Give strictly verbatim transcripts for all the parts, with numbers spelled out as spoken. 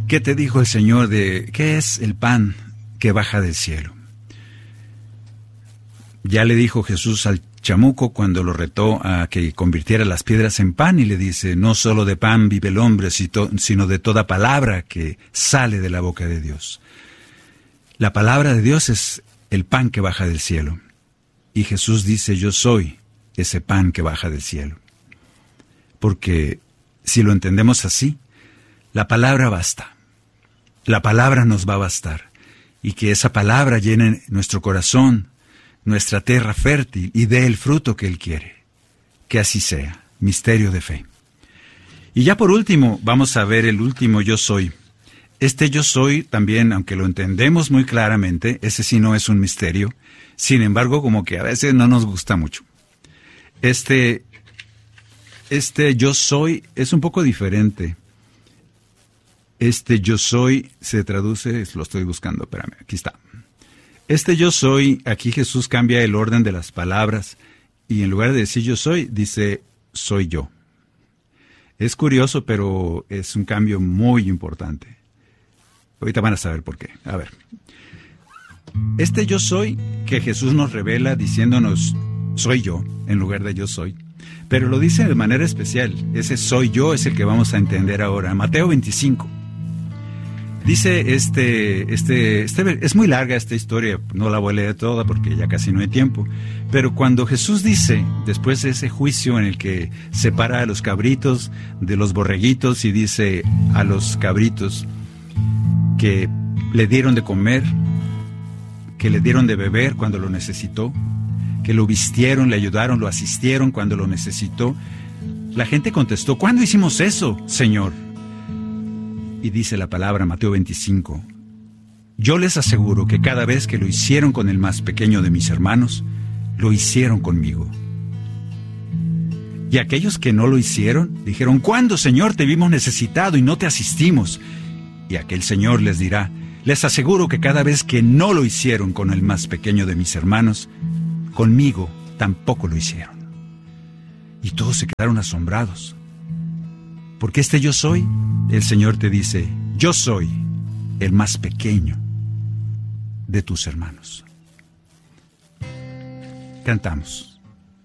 ¿Qué te dijo el Señor de qué es el pan que baja del cielo? Ya le dijo Jesús al chamuco cuando lo retó a que convirtiera las piedras en pan y le dice, no solo de pan vive el hombre, sino de toda palabra que sale de la boca de Dios. La palabra de Dios es el pan que baja del cielo. Y Jesús dice, yo soy ese pan que baja del cielo. Porque si lo entendemos así, la palabra basta. La palabra nos va a bastar. Y que esa palabra llene nuestro corazón, nuestra tierra fértil y dé el fruto que Él quiere. Que así sea. Misterio de fe. Y ya por último, vamos a ver el último yo soy. Este yo soy también, aunque lo entendemos muy claramente, ese sí no es un misterio. Sin embargo, como que a veces no nos gusta mucho. Este, este yo soy es un poco diferente. Este yo soy se traduce, lo estoy buscando, espérame, aquí está. Este yo soy, aquí Jesús cambia el orden de las palabras y en lugar de decir yo soy, dice soy yo. Es curioso, pero es un cambio muy importante. Ahorita van a saber por qué. A ver. Este yo soy que Jesús nos revela diciéndonos soy yo en lugar de yo soy. Pero lo dice de manera especial. Ese soy yo es el que vamos a entender ahora. Mateo veinticinco. Dice este, este, este, es muy larga esta historia, no la voy a leer toda porque ya casi no hay tiempo, pero cuando Jesús dice, después de ese juicio en el que separa a los cabritos de los borreguitos y dice a los cabritos que le dieron de comer, que le dieron de beber cuando lo necesitó, que lo vistieron, le ayudaron, lo asistieron cuando lo necesitó, la gente contestó, ¿cuándo hicimos eso, Señor? Y dice la palabra, Mateo veinticinco, yo les aseguro que cada vez que lo hicieron con el más pequeño de mis hermanos, lo hicieron conmigo. Y aquellos que no lo hicieron, dijeron, ¿cuándo, Señor, te vimos necesitado y no te asistimos? Y aquel Señor les dirá, les aseguro que cada vez que no lo hicieron con el más pequeño de mis hermanos, conmigo tampoco lo hicieron. Y todos se quedaron asombrados. Porque este yo soy, el Señor te dice, yo soy el más pequeño de tus hermanos. Cantamos.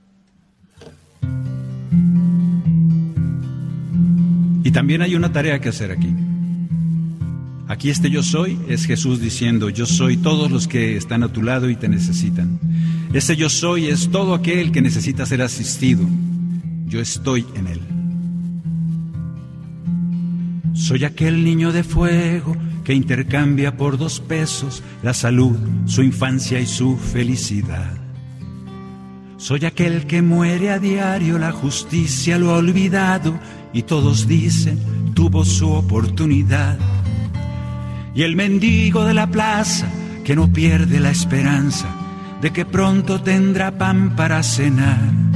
Y también hay una tarea que hacer aquí. Aquí este yo soy es Jesús diciendo, yo soy todos los que están a tu lado y te necesitan. Este yo soy es todo aquel que necesita ser asistido. Yo estoy en él. Soy aquel niño de fuego que intercambia por dos pesos la salud, su infancia y su felicidad. Soy aquel que muere a diario, la justicia lo ha olvidado y todos dicen, tuvo su oportunidad. Y el mendigo de la plaza que no pierde la esperanza de que pronto tendrá pan para cenar.